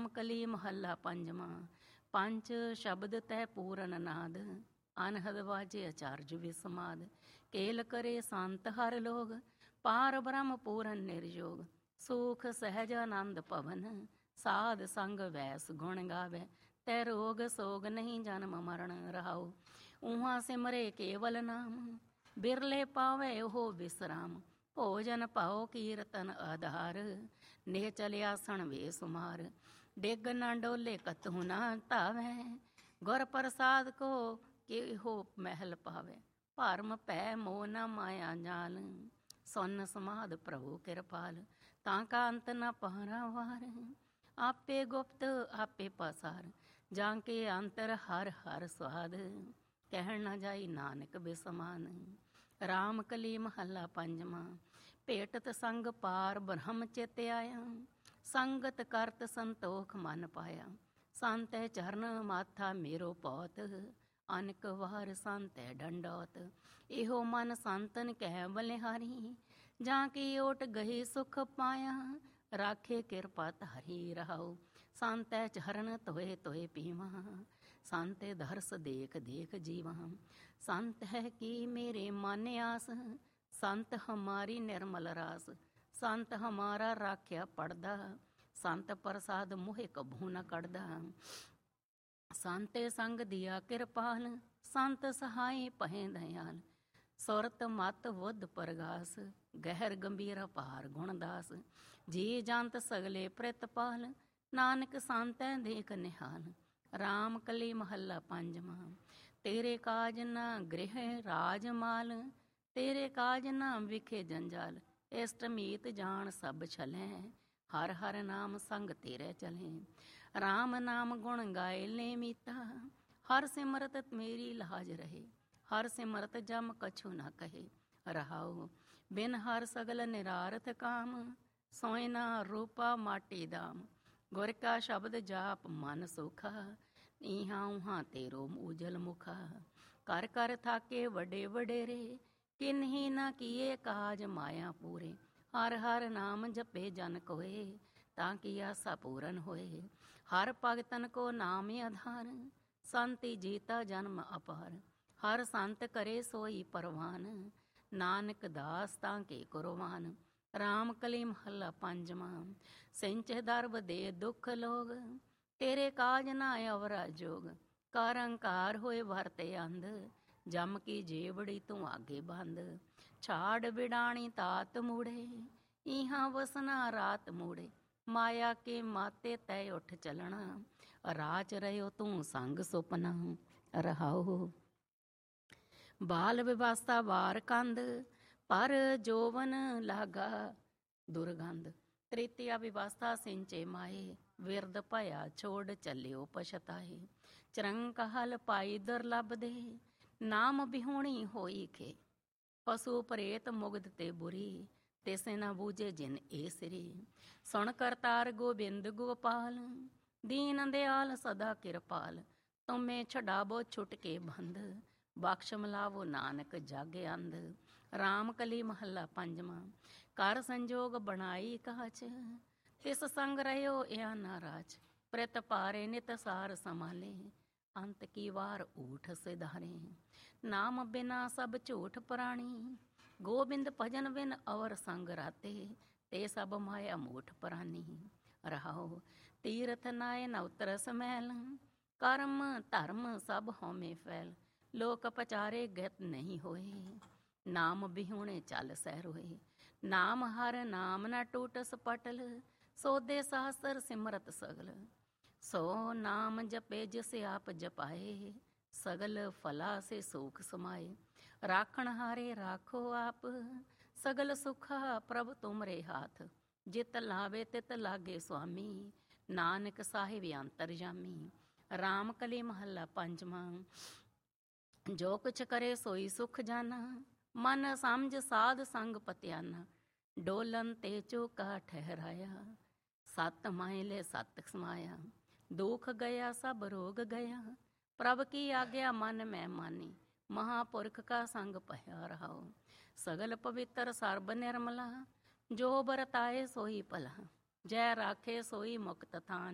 ਰਾਮ ਕਲੀ ਮਹੱਲਾ ਪੰਜਵਾਂ। ਪੰਜ ਸ਼ਬਦ ਤੈ ਪੂਰਨ ਨਾਦ, ਅਨਹਦ ਵਾਜੇ ਅਚਾਰਜ ਵਿਸਮਾਦ। ਕੇਲ ਕਰੇ ਸੰਤ ਹਰ ਲੋਗ, ਪਾਰ ਬ੍ਰਹਮ ਪੂਰਨ ਨਿਰਯੋਗ। ਸੁਖ ਸਹਿਜ ਆਨੰਦ ਭਵਨ, ਸਾਧ ਸੰਗ ਵੈਸ ਗੁਣ ਗਾਵੇ। ਤੈ ਰੋਗ ਸੋਗ ਨਹੀਂ ਜਨਮ ਮਰਨ ਰਹਾਉ, ਉਹਾਂ ਸਿਮਰੇ ਕੇਵਲ ਨਾਮ। ਬਿਰਲੇ ਪਾਵੇ ਉਹ ਵਿਸਰਾਮ, ਭੋਜਨ ਭਾਉ ਕੀਰਤਨ ਆਧਾਰ। ਨੇ ਚਲਿਆ ਸਣ ਵੇ ਸੁਮਾਰ, ਡਿੱਗ ਨਾ ਡੋਲੇ ਕਤਹੁ ਨਾ ਧਾਵੈ। ਗੁਰ ਪ੍ਰਸਾਦ ਕੋ ਕਿਹੋ ਮਹਿਲ ਪਾਵੇ, ਭਰਮ ਭੈ ਮੋਹ ਨ ਮਾਇਆ ਜਾਲ। ਸੁਨ ਸਮਾਧ ਪ੍ਰਭੂ ਕਿਰਪਾਲ, ਤਾਂ ਕਾ ਅੰਤ ਨ ਪਾਰਾਵਾਰ। ਆਪੇ ਗੁਪਤ ਆਪੇ ਪਸਾਰ, ਜਾਂ ਕੇ ਅੰਤਰ ਹਰ ਹਰ ਸਵਾਦ। ਕਹਿਣ ਨਾ ਜਾਈ ਨਾਨਕ ਬਿਸਮਾਨ। ਰਾਮ ਕਲੀ ਮਹੱਲਾ ਪੰਜਵਾਂ। ਭੇਟਤ ਸੰਗ ਪਾਰ ਬ੍ਰਹਮ ਚਿਤ ਆਇਆ, ਸੰਗਤ ਕਰਤ ਸੰਤੋਖ ਮਨ ਪਾਇਆ। ਸੰਤੈ ਚਰਨ ਮਾਥਾ ਮੇਰੋ ਪੌਤ, ਅਨਕ ਵਾਰ ਸੰਤੈ ਡੰਡੌਤ। ਇਹੋ ਮਨ ਸੰਤਨ ਕਹਿ ਬਲਿਹਾਰੀ, ਜਾਂ ਕੀ ਓਟ ਗਹੀ ਸੁਖ ਪਾਇਆ। ਰਾਖੇ ਕਿਰਪਾ ਧਾਰੀ ਰਹਾਉ, ਸੰਤੈ ਚਰਨ ਧੋਏ ਧੋਏ ਪੀਵਾ। ਸੰਤੇ ਦਰਸ ਦੇਖ ਦੇਖ ਜੀਵਾ, ਸੰਤ ਹੈ ਕੀ ਮੇਰੇ ਮਨ ਆਸ। ਸੰਤ ਹਮਾਰੀ ਨਿਰਮਲ ਰਾਸ, ਸੰਤ ਹਮਾਰਾ ਰਾਖਿਆ ਪੜਦਾ। ਸੰਤ ਪ੍ਰਸਾਦ ਮੋਹਿ ਕਭੂ ਨ ਕੱਢਦਾ। ਸੰਤੇ ਸੰਗ ਦਿਆ ਕਿਰਪਾਲ, ਸੰਤ ਸਹਾਈ ਪਹਿ ਦਇਆਲ। ਸੁਰਤ ਮਤ ਬੁੱਧ ਪ੍ਰਗਾਸ, ਗਹਿਰ ਗੰਭੀਰ ਅਪਾਰ ਗੁਣਦਾਸ। ਜੀ ਜੰਤ ਸਗਲੇ ਪ੍ਰਿਤਪਾਲ, ਨਾਨਕ ਸੰਤੈ ਦੇਖ ਨਿਹਾਲ। ਰਾਮ ਕਲੀ ਮਹੱਲਾ ਪੰਜਵਾਂ। ਤੇਰੇ ਕਾਜ ਨਾ ਗ੍ਰਹਿ ਰਾਜ ਮਾਲ, ਤੇਰੇ ਕਾਜ ਨਾ ਵਿਖੇ ਜੰਜਾਲ। ਇਸ਼ਟ ਮੀਤ ਜਾਣ ਸਭ ਛਲੈ, ਹਰ ਹਰ ਨਾਮ ਸੰਗ ਤੇਰੇ ਚਲੇ। ਰਾਮ ਨਾਮ ਗੁਣ ਗਾਏ ਲੈ ਮੀਤਾ, ਹਰ ਸਿਮਰਤ ਮੇਰੀ ਲਾਜ ਰਹੇ। ਹਰ ਸਿਮਰਤ ਜਮ ਕਛੂ ਨਾ ਕਹੇ ਰਹਾਉ, ਬਿਨ ਹਰ ਸਗਲ ਨਿਰਾਰਥ ਕਾਮ। ਸੋਇ ਨਾ ਰੂਪਾ ਮਾਟੀ ਦਾਮ, ਗੁਰ ਕਾ ਸ਼ਬਦ ਜਾਪ ਮਨ ਸੋਖਾ। ਇਹਾਂ ਉਹਾਂ ਤੇਰੋ ਉਜਲ ਮੁਖਾ, ਕਰ ਕਰ ਥਾਕੇ ਵੱਡੇ ਵਡੇਰੇ। ਕਿਨਹੀ ਨਾ ਕੀਏ ਕਾਜ ਮਾਇਆ ਪੂਰੇ, ਹਰ ਹਰ ਨਾਮ ਜਪੇ ਜਨ ਕੋਏ। ਤਾਂ ਕੀ ਆਸਾ ਪੂਰਨ ਹੋਏ, ਹਰ ਭਗਤਨ ਕੋ ਨਾਮ ਆਧਾਰ। ਸੰਤੀ ਜੀਤਾ ਜਨਮ ਅਪਾਰ, ਹਰ ਸੰਤ ਕਰੇ ਸੋਈ ਪਰਵਾਨ। ਨਾਨਕ ਦਾਸ ਤਾਂ ਕੇ ਕੁਰਬਾਨ। ਰਾਮ ਕਲੀ ਮਹੱਲਾ ਪੰਜਵਾਂ। ਸਿੰਚੇ ਦਰਬ ਦੇ ਦੁੱਖ ਲੋਗ, ਤੇਰੇ ਕਾਜ ਨਾ ਅਵਰਾ ਜੋਗ। ਕਰ ਅੰਕਾਰ ਹੋਏ ਵਰਤੇ ਅੰਧ, ਜਮ ਕੀ ਜੇਵੜੀ ਤੂੰ ਆਗੇ ਬੰਦ। ਛਾੜ ਬਿਡਾਣੀ ਤਾਤ ਮੂੜੇ, ਇਹਾਂ ਵਸਨਾ ਰਾਤ ਮੂੜੇ। ਮਾਇਆ ਕੇ ਮਾਤੇ ਤੈ ਉੱਠ ਚਲਣਾ, ਰਾਚ ਰਹਿਓ ਤੂੰ ਸੰਗ ਸੁਪਨਾ ਰਹਾਉ। ਬਾਲ ਵਿਵਸਥਾ ਵਾਰ ਕੰਦ, ਪਰ ਜੋਵਨ ਲਾਗਾ ਦੁਰਗੰਧ। ਤ੍ਰਿਤੀਆ ਵਿਵਸਥਾ ਸਿੰਚੇ ਮਾਏ, ਵਿਰਦ ਭਇਆ ਛੋੜ ਚੱਲਿਓ ਪਛਤਾਏ। ਚਰੰਕ ਹਲ ਪਾਈ ਦੁਰਲਭ ਦੇ, ਨਾਮ ਬਿਹੂਣੀ ਹੋਈ ਖੇ। ਪਸ਼ੂ ਪ੍ਰੇਤ ਮੁਗਧ ਤੇ ਬੁਰੀ, ਤਿਸੇ ਨਾ ਬੂਝੇ ਜਿਨ ਏ ਸ੍ਰੀ। ਸੁਣ ਕਰਤਾਰ ਗੋਬਿੰਦ ਗੋਪਾਲ, ਦੀਨ ਦਿਆਲ ਸਦਾ ਕਿਰਪਾਲ। ਤੁਮੇ ਛਡਾਵੋ ਛੁਟ ਕੇ ਬੰਧ, ਬਖਸ਼ ਮਿਲਾਵੋ ਨਾਨਕ ਜਗ ਅੰਧ। ਰਾਮ ਕਲੀ ਮਹੱਲਾ ਪੰਜਵਾਂ। ਕਰ ਸੰਜੋਗ ਬਣਾਈ ਕਾਚ, ਤਿਸ ਸੰਗ ਰਹਿਓ ਇਆ ਨਾ ਰਾਚ। ਪ੍ਰਿਤ ਪਾਰੇ ਨਿਤ ਸਾਰ ਸੰਭਾਲੇ, ਅੰਤ ਕੀ ਵਾਰ ਊਠ ਸਿਧਾਰੇ। ਨਾਮ ਬਿਨਾ ਸਭ ਝੂਠ ਪ੍ਰਾਣੀ, ਗੋਬਿੰਦ ਭਜਨ ਬਿਨ ਅਵਰ ਸੰਗ ਰਾਤੇ। ਤੇ ਸਭ ਮਾਇਆ ਮੂਠ ਪ੍ਰਾਨੀ ਰਹਾਉ। ਤੀਰਥ ਨਾਏ ਨਵਤਰ ਸਮੈਲ, ਕਰਮ ਧਰਮ ਸਭ ਹਉਮੈ ਫੈਲ। ਲੋਕ ਪਚਾਰੇ ਗਤ ਨਹੀਂ ਹੋਏ, ਨਾਮ ਬਿਹੂਣੇ ਚੱਲ ਸਹਿ ਰੋਏ। ਨਾਮ ਹਰ ਨਾਮ ਨਾ ਟੂਟਸ ਪਟਲ, ਸੋਦੇ ਸਾਸਰ ਸਿਮਰਤ ਸਗਲ। ਸੋ ਨਾਮ ਜਪੇ ਜਿਸ ਆਪ ਜਪਾਏ, ਸਗਲ ਫਲਾ ਸੇ ਸੂਖ ਸਮਾਏ। ਰਾਖਣ ਹਾਰੇ ਰਾਖੋ ਆਪ, ਸਗਲ ਸੁਖਾ ਪ੍ਰਭ ਤੁਮਰੇ ਹਾਥ। ਜਿਤ ਲਾਵੇ ਤਿਤ ਲਾਗੇ ਸੁਆਮੀ, ਨਾਨਕ ਸਾਹਿਬ ਅੰਤਰਜਾਮੀ। ਰਾਮ ਕਲੀ ਮਹੱਲਾ ਪੰਜਵਾਂ। ਜੋ ਕੁਛ ਕਰੇ ਸੋਈ ਸੁਖ ਜਾਨਾ, ਮਨ ਸਮਝ ਸਾਧ ਸੰਗ ਪਤਿਆਨਾ। ਡੋਲਨ ਤੇ ਚੋਕਾ ਠਹਿਰਾਇਆ, ਸਤ ਮਾਇਲੇ ਸਤ ਸਮਾਇਆ। ਦੁਖ ਗਿਆ ਸਭ ਰੋਗ ਗਿਆ, ਪ੍ਰਭ ਕੀ ਆਗਿਆ ਮਨ ਮੈਂ ਮਾਨੀ। ਮਹਾਂਪੁਰਖ ਕਾ ਸੰਗ ਭਇਆ ਰਹਾਉ, ਸਗਲ ਪਵਿੱਤਰ ਸਰਬ ਨਿਰਮਲਾ। ਜੋ ਵਰਤਾਏ ਸੋਈ ਭਲਾ, ਜੈ ਰਾਖੇ ਸੋਈ ਮੁਕਤ ਥਾਨ।